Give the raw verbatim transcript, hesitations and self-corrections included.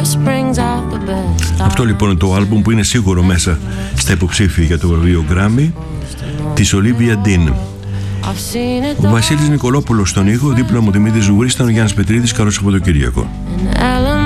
Αυτό λοιπόν είναι το άλμπουμ που είναι σίγουρο μέσα στα υποψήφια για το βραβείο Grammy της Olivia Dean. Ο Βασίλης Νικολόπουλος στον ήχο, δίπλα μου Δημήτρης Ζουγούρης, ήταν ο Γιάννης Πετρίδης. Καλό Σαββατοκύριακο.